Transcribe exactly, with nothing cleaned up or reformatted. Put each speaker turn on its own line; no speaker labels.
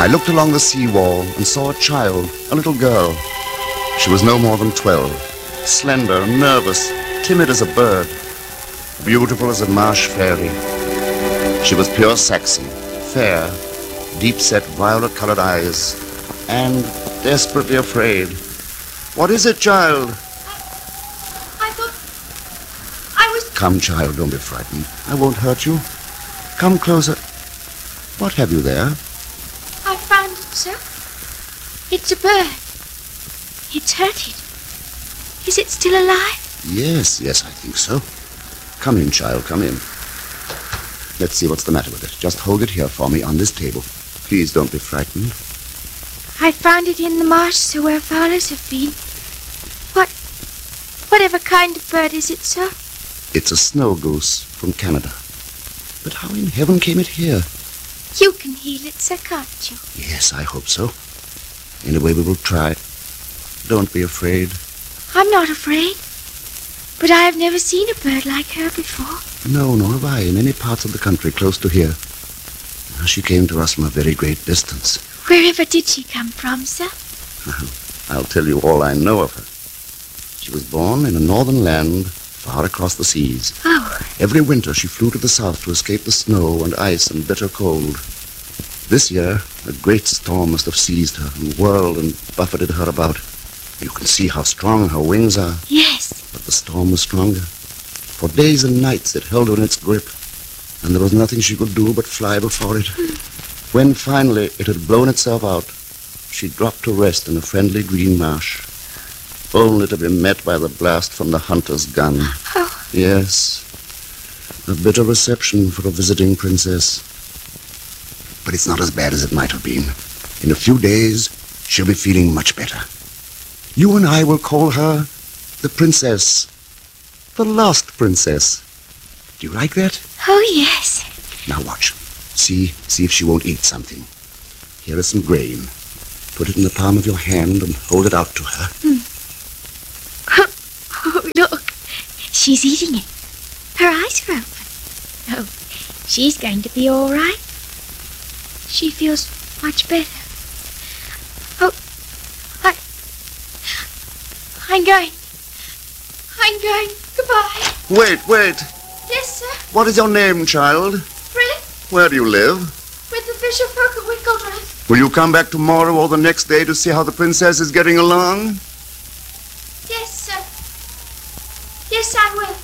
I looked along the seawall and saw a child, a little girl. She was no more than twelve, slender, nervous, timid as a bird, beautiful as a marsh fairy. She was pure Saxon, fair, deep-set violet-colored eyes, and desperately afraid. What is it, child?
I, I thought I was...
Come, child, don't be frightened. I won't hurt you. Come closer. What have you there?
I found it, sir. It's a bird. It's hurted. Is it still alive?
Yes, yes, I think so. Come in, child, come in. Let's see what's the matter with it. Just hold it here for me on this table. Please don't be frightened.
I found it in the marsh, sir, where fowlers have been. What... whatever kind of bird is it, sir?
It's a snow goose from Canada. But how in heaven came it here?
You can heal it, sir, can't you?
Yes, I hope so. Anyway, we will try. Don't be afraid.
I'm not afraid. But I have never seen a bird like her before.
No, nor have I, in any parts of the country close to here. She came to us from a very great distance.
Wherever did she come from, sir?
I'll tell you all I know of her. She was born in a northern land far across the seas.
Oh.
Every winter she flew to the south to escape the snow and ice and bitter cold. This year, a great storm must have seized her and whirled and buffeted her about. You can see how strong her wings are.
Yes.
But the storm was stronger. For days and nights it held her in its grip, and there was nothing she could do but fly before it. When finally it had blown itself out, she dropped to rest in a friendly green marsh, only to be met by the blast from the hunter's gun.
Oh.
Yes, a bitter reception for a visiting princess. But it's not as bad as it might have been. In a few days, she'll be feeling much better. You and I will call her the princess, the lost princess. Do you like that?
Oh, yes.
Now watch. See, see if she won't eat something. Here is some grain. Put it in the palm of your hand and hold it out to her.
Hmm. Oh, look. She's eating it. Her eyes are open. Oh, she's going to be all right. She feels much better. Oh, I... I'm going. I'm going. Goodbye.
Wait, wait.
Yes, sir?
What is your name, child?
Fred?
Where do you live?
With the fisher folk at Winkledress.
Will you come back tomorrow or the next day to see how the princess is getting along?
Yes, sir. Yes, I will.